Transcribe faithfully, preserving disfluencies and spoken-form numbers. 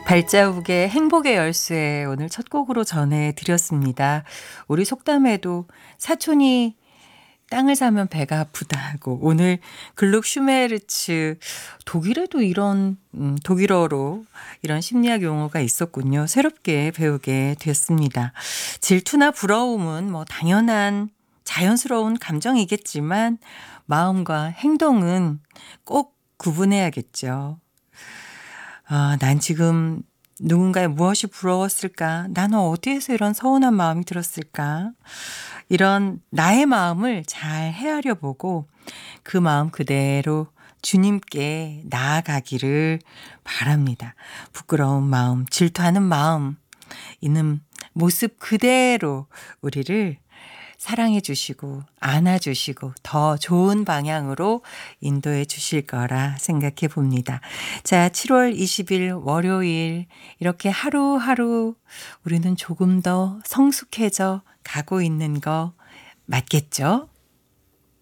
발자국의 행복의 열쇠 오늘 첫 곡으로 전해드렸습니다. 우리 속담에도 사촌이 땅을 사면 배가 아프다고 오늘 글룩 슈메르츠 독일에도 이런 음, 독일어로 이런 심리학 용어가 있었군요. 새롭게 배우게 됐습니다. 질투나 부러움은 뭐 당연한 자연스러운 감정이겠지만 마음과 행동은 꼭 구분해야겠죠. 아, 난 지금 누군가의 무엇이 부러웠을까? 나는 어디에서 이런 서운한 마음이 들었을까? 이런 나의 마음을 잘 헤아려 보고 그 마음 그대로 주님께 나아가기를 바랍니다. 부끄러운 마음, 질투하는 마음 있는 모습 그대로 우리를 사랑해 주시고 안아주시고 더 좋은 방향으로 인도해 주실 거라 생각해 봅니다. 자, 칠월 이십일 월요일 이렇게 하루하루 우리는 조금 더 성숙해져 가고 있는 거 맞겠죠?